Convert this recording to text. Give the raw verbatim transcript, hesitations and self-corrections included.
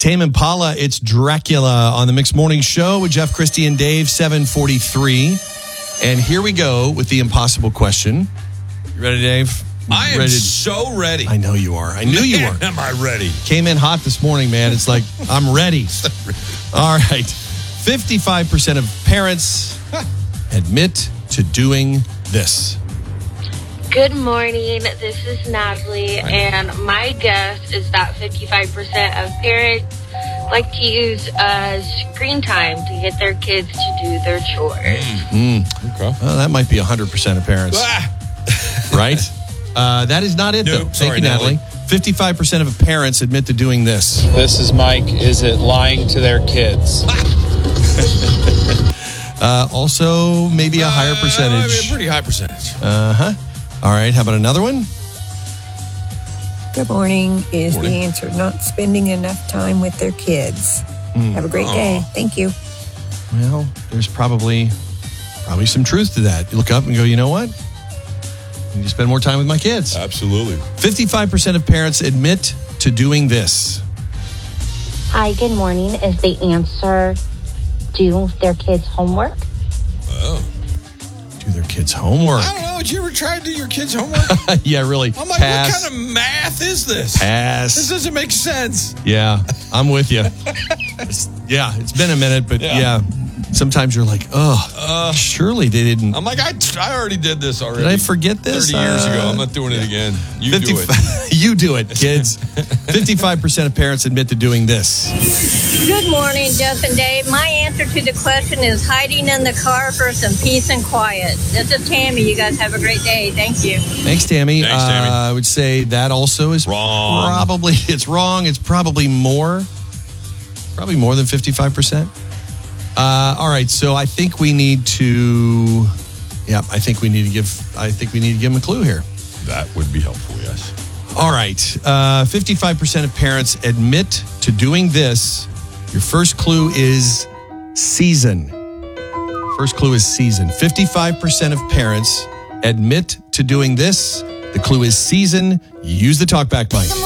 Tame Impala, it's Dracula on the Mixed Morning Show with Jeff, Christy, and Dave, seven forty-three. And here we go with the impossible question. You ready, Dave? I am ready to... so ready. I know you are. I knew you were. Am I ready? Came in hot this morning, man. It's like, I'm ready. All right. fifty-five percent of parents admit to doing this. Good morning. This is Natalie, and my guess is that fifty-five percent of parents like to use uh, screen time to get their kids to do their chores. Mm. Okay. Well, that might be one hundred percent of parents. Ah. Right? Uh, that is not it, nope, though. Thank sorry, you, Natalie. Natalie. fifty-five percent of parents admit to doing this. This is Mike. Is it lying to their kids? uh, also, maybe a higher percentage. Uh, a pretty high percentage. Uh-huh. All right, how about another one? Good morning is morning. the answer. Not spending enough time with their kids. Mm. Have a great day. Thank you. Well, there's probably probably some truth to that. You look up and go, you know what? I need to spend more time with my kids. Absolutely. fifty-five percent of parents admit to doing this. Hi, good morning. Is the answer do their kids' homework? Oh. Do their kids' homework. I don't know. Did you ever try to do your kids' homework? Yeah, really. I'm like, Pass. what kind of math is this? Pass. This doesn't make sense. Yeah, I'm with you. It's, yeah, it's been a minute, but yeah. yeah. Sometimes you're like, oh, uh, surely they didn't. I'm like, I, I already did this already. Did I forget this? thirty years uh, ago. I'm not doing it again. You fifty, do it. You do it, kids. fifty-five percent of parents admit to doing this. Good morning, Jeff and Dave. My answer to the question is hiding in the car for some peace and quiet. This is Tammy. You guys have a great day. Thank you. Thanks, Tammy. Thanks, Tammy. Uh, I would say that also is wrong. Probably, it's wrong. It's probably more. Probably more than fifty-five percent. Uh, all right, so I think we need to, yeah, I think we need to give, I think we need to give them a clue here. That would be helpful, yes. All right, uh, fifty-five percent of parents admit to doing this. Your first clue is season. First clue is season. fifty-five percent of parents admit to doing this. The clue is season. Use the talkback mic.